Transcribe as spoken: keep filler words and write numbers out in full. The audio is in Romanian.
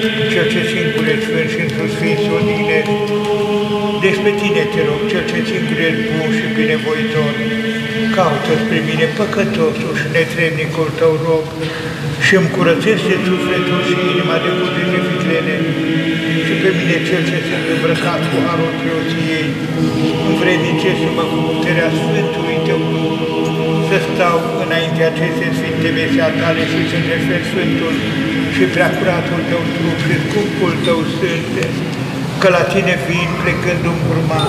Cel ce singur e Sfânt și într-un Sfinț Odine, despre Tine te rog, Cel ce singur e bun și binevoitor, caută spre mine păcătosul și netrebnicul Tău rog și îmi curățește sufletul și inima de puteri viclene și pe mine Cel ce sunt îmbrăcat cu harul preoției, învrednicește-mă cu puterea Sfântului Tău Duh, să stau înaintea acestei sfinte mese a Tale și să refer Sfântul și preacuratul Tău trup și scumpul Tău sânge, că la Tine vin plecând un curman,